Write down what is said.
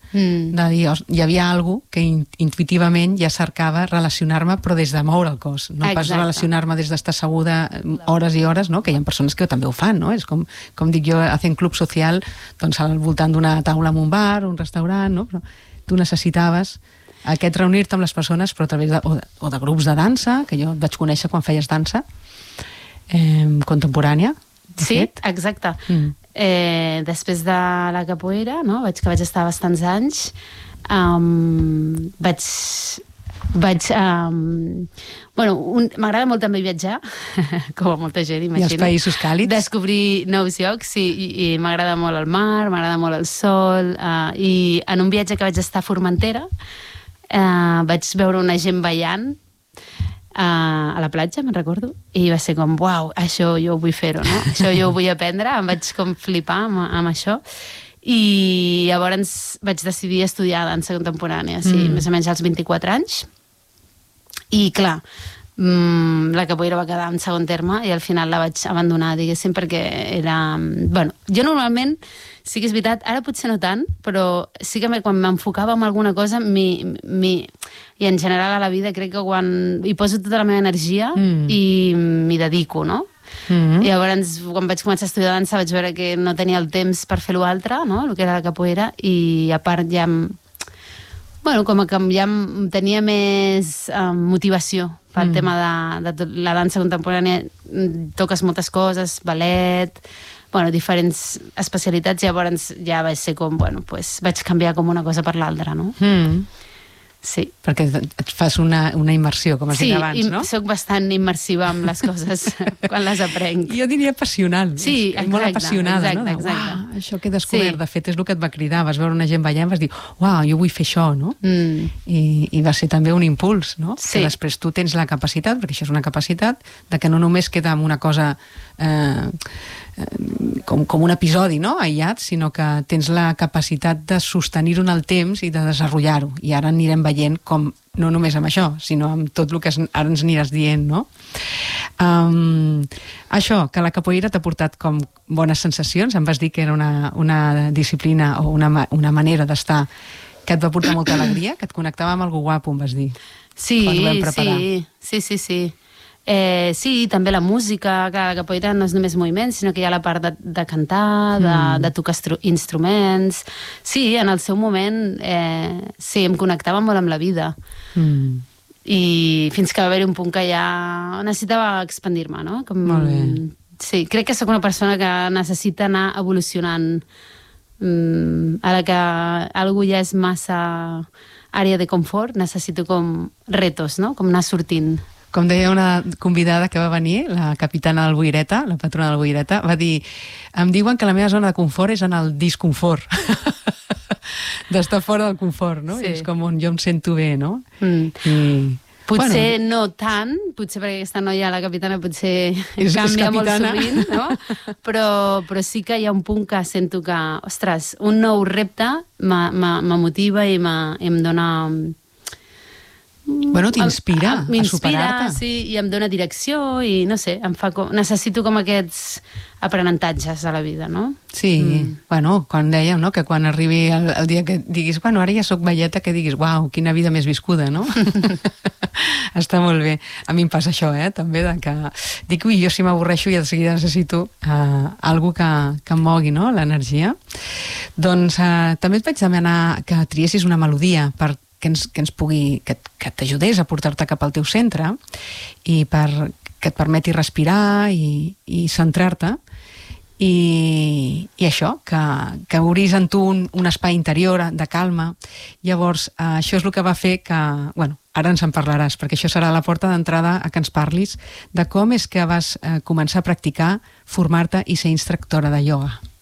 de dir, hi havia alguna cosa que intuïtivament ja cercava relacionar-me, però des de moure el cos, no pas relacionar-me des d'estar asseguda hores i hores, no? Que hi ha persones que també ho fan, no? És com dic jo, fent club social, doncs al voltant d'una taula en un bar, un restaurant, no? Però tu necessitaves aquest reunir-te amb les persones, però a través de grups de dansa, que jo et vaig conèixer quan feies dansa contemporània. Sí, exacte. Després de la capoeira, no? Que vaig estar bastants anys, m'agrada molt també viatjar, com a molta gent, imagino. I els països càlids. Descobrir nous llocs, i m'agrada molt el mar, m'agrada molt el sol, i en un viatge que vaig estar a Formentera vaig veure una gent ballant a la platja, me'n recordo, i va ser com, uau, això jo vull fer-ho, no? Això jo ho vull aprendre, em vaig com flipar amb això, i llavors vaig decidir estudiar dansa contemporània, més o menys als 24 anys, i clar, la capoeira va quedar en segon terme i al final la vaig abandonar, diguéssim, perquè era... Bueno, jo normalment, sí que és veritat, ara potser no tant, però sí que quan m'enfocava en alguna cosa, i en general a la vida crec que quan hi poso tota la meva energia i m'hi dedico, no? I llavors, quan vaig començar a estudiar dansa, vaig veure que no tenia el temps per fer l'altre, no? El que era la capoeira, i a part ja... Bueno, com que ja tenia més motivació pel tema de la dansa contemporània, toques moltes coses, ballet, bueno, diferents especialitats, llavors ja va ser com, bueno, pues vaig canviar com una cosa per l'altra, no? Sí. Perquè et fas una immersió, com has dit abans, no? Sí, soc bastant immersiva amb les coses quan les aprenc. Jo diria apassional. Sí, exacte. Molt apassionada, no? Exacte. Això que he descobert, de fet, és el que et va cridar. Vas veure una gent ballant, vas dir, uau, jo vull fer això, no? I va ser també un impuls, no? Que després tu tens la capacitat, perquè això és una capacitat, de que no només queda amb una cosa com un episodi, no? Aïllat, sinó que tens la capacitat de sostenir-ho en el temps i de desenvolupar-ho. I ara anirem veient com, no només amb això, sinó amb tot el que ara ens aniràs dient, no? Això, que la capoeira t'ha portat com bones sensacions, em vas dir que era una disciplina o una manera d'estar que et va portar molta alegria, que et connectava amb algú guapo, em vas dir. Sí, sí. Sí, també la música, que la capoeira no és només moviment, sinó que hi ha la part de cantar, de tocar instruments. Sí, en el seu moment, sí, em connectava molt amb la vida. I fins que va haver un punt que ja necessitava expandir-me, no? Molt bé. Sí, crec que sóc una persona que necessita anar evolucionant. Ara que algú ja és massa àrea de confort, necessito com retos, no? Com anar sortint. Com deia una convidada que va venir, la capitana del Boireta, la patrona del Boireta, va dir, em diuen que la meva zona de confort és en el disconfort. D'estar fora del confort, no? Sí. És com on jo em sento bé, no? Potser no tant, potser perquè aquesta noia, la capitana, potser canvia molt sovint, no? Però sí que hi ha un punt que sento que, ostres, un nou repte m'motiva i em dona... Bueno, t'inspira a superar-te. Sí, i em dona direcció i no sé, necessito com aquests aprenentatges a la vida, no? Sí, bueno, quan dèiem, no?, que quan arribi el dia que diguis, bueno, ara ja soc velleta, que diguis, uau, quina vida més viscuda, no? Està molt bé. A mi em passa això, també, que dic, ui, jo si m'avorreixo ja de seguida necessito algú que em mogui, no?, l'energia. Doncs també et vaig demanar que triessis una melodia per que t'ajudés a portar-te cap al teu centre i que et permeti respirar i centrar-te i això, que obris en tu un espai interior de calma. Llavors, això és el que va fer que, bueno, ara ens en parlaràs, perquè això serà la porta d'entrada a que ens parlis de com és que vas començar a practicar, formar-te i ser instructora de ioga.